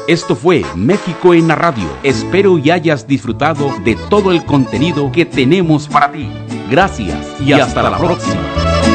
Esto fue México en la Radio. Espero y hayas disfrutado de todo el contenido que tenemos para ti. Gracias y hasta la próxima.